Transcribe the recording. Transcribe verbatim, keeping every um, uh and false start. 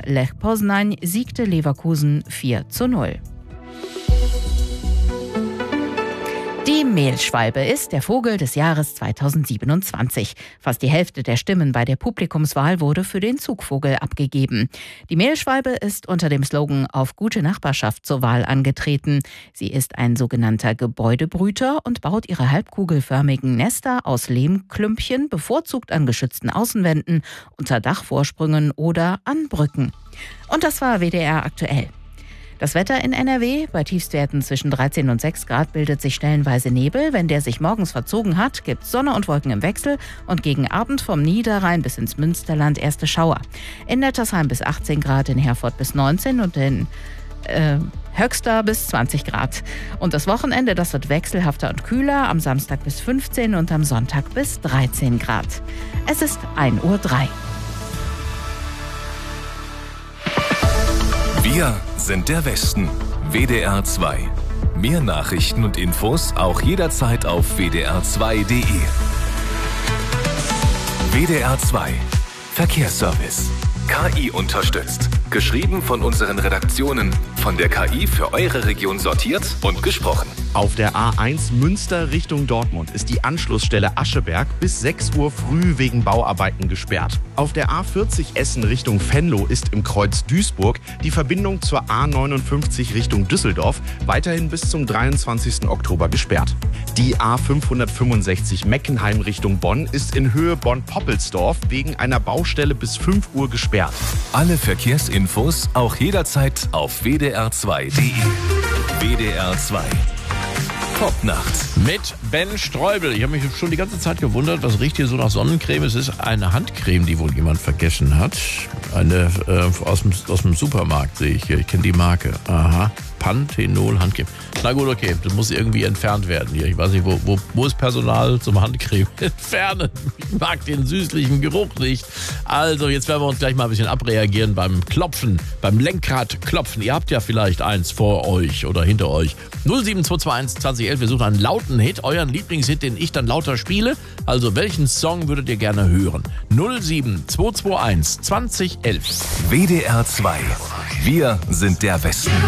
Lech Poznań siegte Leverkusen vier zu null. Die Mehlschwalbe ist der Vogel des Jahres zweitausendsiebenundzwanzig. Fast die Hälfte der Stimmen bei der Publikumswahl wurde für den Zugvogel abgegeben. Die Mehlschwalbe ist unter dem Slogan „Auf gute Nachbarschaft" zur Wahl angetreten. Sie ist ein sogenannter Gebäudebrüter und baut ihre halbkugelförmigen Nester aus Lehmklümpchen, bevorzugt an geschützten Außenwänden, unter Dachvorsprüngen oder an Brücken. Und das war W D R aktuell. Das Wetter in N R W: bei Tiefstwerten zwischen dreizehn und sechs Grad bildet sich stellenweise Nebel. Wenn der sich morgens verzogen hat, gibt es Sonne und Wolken im Wechsel und gegen Abend vom Niederrhein bis ins Münsterland erste Schauer. In Nettersheim bis achtzehn Grad, in Herford bis neunzehn und in äh, Höxter bis zwanzig Grad. Und das Wochenende, das wird wechselhafter und kühler, am Samstag bis fünfzehn und am Sonntag bis dreizehn Grad. Es ist ein Uhr drei. Wir sind der Westen. W D R zwei. Mehr Nachrichten und Infos auch jederzeit auf w d r zwei punkt d e. W D R zwei. Verkehrsservice. K I unterstützt. Geschrieben von unseren Redaktionen. Von der K I für eure Region sortiert und gesprochen. Auf der A eins Münster Richtung Dortmund ist die Anschlussstelle Ascheberg bis sechs Uhr früh wegen Bauarbeiten gesperrt. Auf der A vierzig Essen Richtung Venlo ist im Kreuz Duisburg die Verbindung zur A neunundfünfzig Richtung Düsseldorf weiterhin bis zum dreiundzwanzigsten Oktober gesperrt. Die A fünfhundertfünfundsechzig Meckenheim Richtung Bonn ist in Höhe Bonn-Poppelsdorf wegen einer Baustelle bis fünf Uhr gesperrt. Alle Verkehrsinfos auch jederzeit auf w d r zwei punkt d e. W D R zwei. Popnacht. Mit Ben Streubel. Ich habe mich schon die ganze Zeit gewundert, was riecht hier so nach Sonnencreme. Es ist eine Handcreme, die wohl jemand vergessen hat. Eine äh, aus, dem, aus dem Supermarkt sehe ich hier. Ich kenne die Marke. Aha. Panthenol Handcreme. Na gut, okay. Das muss irgendwie entfernt werden hier. Ich weiß nicht, wo, wo, wo ist Personal zum Handcreme entfernen? Ich mag den süßlichen Geruch nicht. Also, jetzt werden wir uns gleich mal ein bisschen abreagieren beim Klopfen, beim Lenkrad klopfen. Ihr habt ja vielleicht eins vor euch oder hinter euch. null sieben zwei zwei eins zwanzig elf. Wir suchen einen lauten Hit, euren Lieblingshit, den ich dann lauter spiele. Also, welchen Song würdet ihr gerne hören? null sieben zwei zwei eins zwanzig elf. W D R zwei. Wir sind der Westen.